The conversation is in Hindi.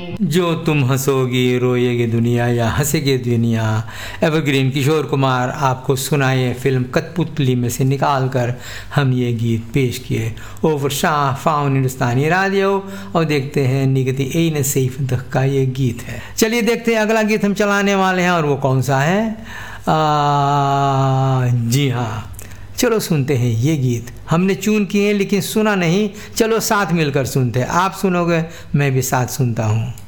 जो तुम हंसोगी रोएगी दुनिया या हंसेगी दुनिया, एवरग्रीन किशोर कुमार आपको सुनाए फिल्म कठपुतली में से निकाल कर हम ये गीत पेश किए ओवर शाह फाउन हिंदुस्तानी रेडियो। और देखते हैं निगति ए नसीफ तक का ये गीत है। चलिए देखते हैं अगला गीत हम चलाने वाले हैं और वो कौन सा है। जी हाँ, चलो सुनते हैं ये गीत। हमने चून किए लेकिन सुना नहीं, चलो साथ मिलकर सुनते हैं। आप सुनोगे, मैं भी साथ सुनता हूँ।